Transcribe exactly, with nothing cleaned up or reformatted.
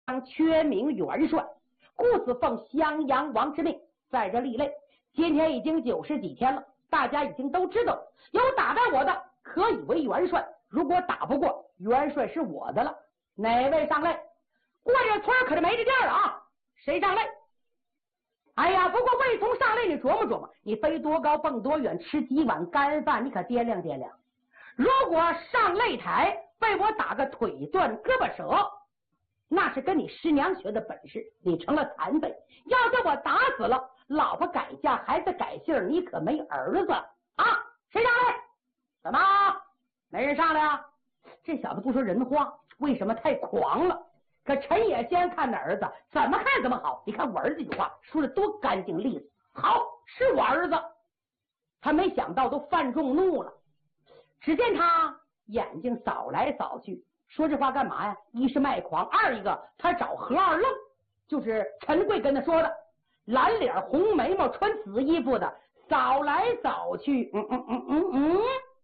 缺名元帅，故此奉襄阳王之命，在这立擂。今天已经九十几天了，大家已经都知道，有打败我的可以为元帅，如果打不过，元帅是我的了。哪位上擂？过这村可是没这店啊！谁上擂？哎呀，不过魏从上擂，你琢磨琢磨，你飞多高蹦多远，吃几碗干饭，你可掂量掂量。如果上擂台被我打个腿断胳膊折，那是跟你师娘学的本事，你成了残废。要是我打死了，老婆改嫁，孩子改姓，你可没儿子啊！谁上来？怎么没人上来啊？这小子不说人话，为什么太狂了？可陈野先看的儿子，怎么看怎么好。你看我儿子这句话说的多干净利索，好，是我儿子。他没想到都犯众怒了，只见他眼睛扫来扫去，说这话干嘛呀？一是卖狂，二一个他找何二愣，就是陈贵跟他说的，蓝脸红眉毛穿紫衣服的，扫来扫去，嗯嗯嗯嗯嗯